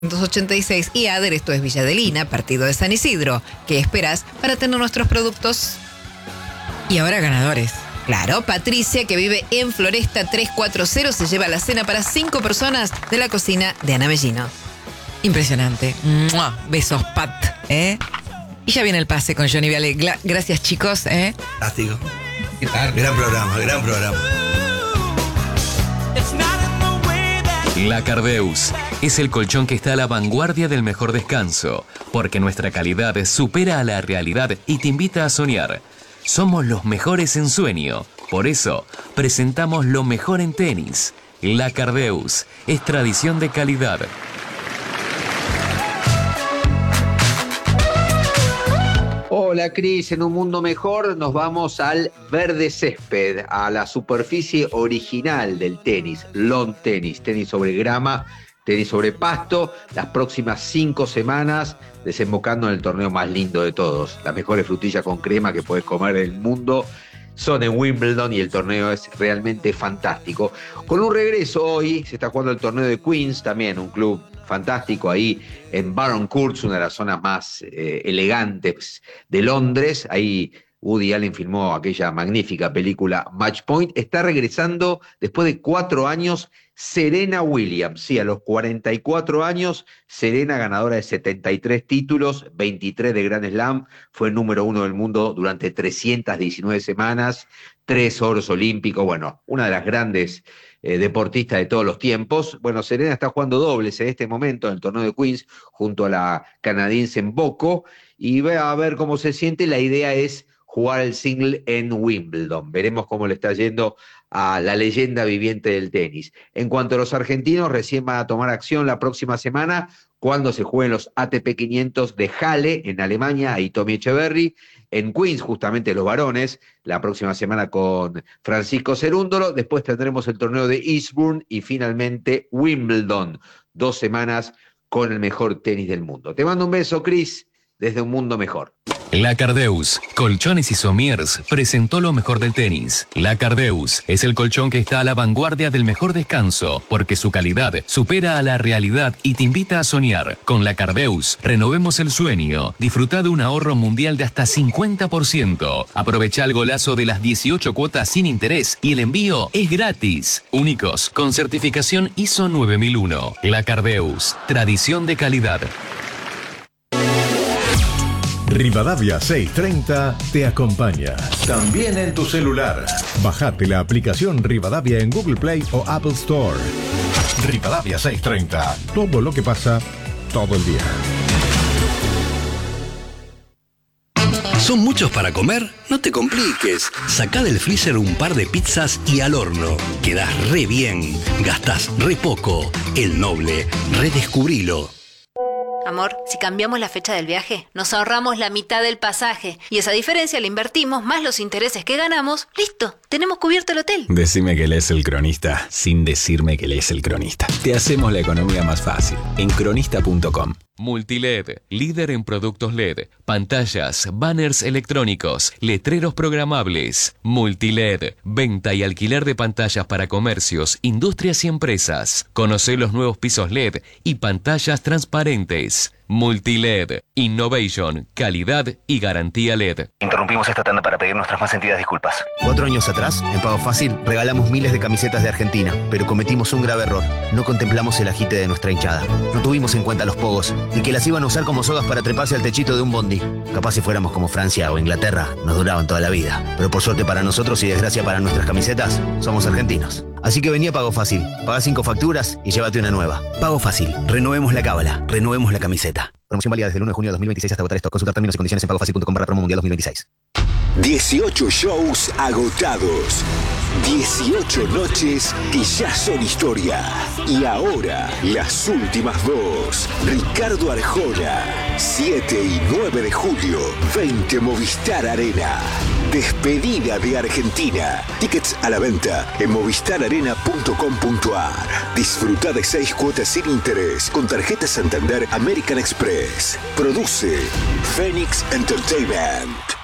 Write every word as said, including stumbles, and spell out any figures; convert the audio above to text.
ochenta y seis y Ader, esto es Villa Adelina, partido de San Isidro. ¿Qué esperas para tener nuestros productos? Y ahora ganadores. Claro, Patricia, que vive en Floresta trescientos cuarenta, se lleva la cena para cinco personas de la cocina de Ana Mellino. Impresionante. ¡Mua! Besos, Pat. ¿eh? Y ya viene el pase con Johnny Viale. Gla- Gracias, chicos. ¿eh? Fantástico. Gran programa, gran programa. La Cardeus es el colchón que está a la vanguardia del mejor descanso, porque nuestra calidad supera a la realidad y te invita a soñar. Somos los mejores en sueño, por eso presentamos lo mejor en tenis. La Cardeus es tradición de calidad. Hola Cris, en un mundo mejor nos vamos al verde césped, a la superficie original del tenis, lawn tenis, tenis sobre grama, tenis sobre pasto, las próximas cinco semanas desembocando en el torneo más lindo de todos, las mejores frutillas con crema que podés comer en el mundo son en Wimbledon y el torneo es realmente fantástico. Con un regreso hoy se está jugando el torneo de Queens, también un club fantástico ahí en Barron Courts, una de las zonas más eh, elegantes de Londres. Ahí Woody Allen filmó aquella magnífica película Match Point. Está regresando después de cuatro años Serena Williams. Sí, a los cuarenta y cuatro años, Serena, ganadora de setenta y tres títulos, veintitrés de Grand Slam, fue número uno del mundo durante trescientas diecinueve semanas, tres oros olímpicos, bueno, una de las grandes eh, deportistas de todos los tiempos. Bueno, Serena está jugando dobles en este momento en el torneo de Queens junto a la canadiense Mboko y va a ver cómo se siente. La idea es jugar el single en Wimbledon. Veremos cómo le está yendo a la leyenda viviente del tenis. En cuanto a los argentinos, recién van a tomar acción la próxima semana cuando se jueguen los A T P quinientos de Halle en Alemania, ahí Tommy Echeverry, en Queens justamente los varones, la próxima semana con Francisco Cerúndolo, después tendremos el torneo de Eastbourne y finalmente Wimbledon, dos semanas con el mejor tenis del mundo. Te mando un beso, Cris, desde un mundo mejor. La Cardeus, Colchones y Somiers, presentó lo mejor del tenis. La Cardeus es el colchón que está a la vanguardia del mejor descanso, porque su calidad supera a la realidad y te invita a soñar. Con La Cardeus, renovemos el sueño. Disfruta de un ahorro mundial de hasta cincuenta por ciento. Aprovecha el golazo de las dieciocho cuotas sin interés y el envío es gratis. Únicos, con certificación I S O nueve mil uno. La Cardeus, tradición de calidad. Rivadavia seiscientos treinta te acompaña. También en tu celular. Bajate la aplicación Rivadavia en Google Play o Apple Store. Rivadavia seiscientos treinta. Todo lo que pasa, todo el día. ¿Son muchos para comer? No te compliques. Sacá del freezer un par de pizzas y al horno. Quedás re bien. Gastás re poco. El Noble. Redescubrilo. Amor, si cambiamos la fecha del viaje, nos ahorramos la mitad del pasaje. Y esa diferencia la invertimos, más los intereses que ganamos. ¡Listo! Tenemos cubierto el hotel. Decime que lees El Cronista, sin decirme que lees El Cronista. Te hacemos la economía más fácil. En cronista punto com. Multiled, líder en productos L E D, pantallas, banners electrónicos, letreros programables. Multiled, venta y alquiler de pantallas para comercios, industrias y empresas. Conoce los nuevos pisos L E D y pantallas transparentes. Multiled, innovation, calidad y garantía L E D. Interrumpimos esta tanda para pedir nuestras más sentidas disculpas. Cuatro años atrás, en Pago Fácil, regalamos miles de camisetas de Argentina, pero cometimos un grave error. No contemplamos el agite de nuestra hinchada. No tuvimos en cuenta los pogos, y que las iban a usar como sogas para treparse al techito de un bondi. Capaz si fuéramos como Francia o Inglaterra, nos duraban toda la vida. Pero por suerte para nosotros y desgracia para nuestras camisetas, somos argentinos. Así que vení a Pago Fácil, pagá cinco facturas y llévate una nueva. Pago Fácil, renovemos la cábala, renovemos la camiseta. Promoción válida desde el uno de junio de dos mil veintiséis hasta agotar esto. Consultar términos y condiciones en pagofacil punto com barra promo mundial dos mil veintiséis. dieciocho shows agotados. dieciocho noches que ya son historia. Y ahora, las últimas dos. Ricardo Arjona, siete y nueve de julio, veinte Movistar Arena. Despedida de Argentina. Tickets a la venta en movistar arena punto com punto a r. Disfruta de seis cuotas sin interés con tarjeta Santander American Express. Produce Phoenix Entertainment.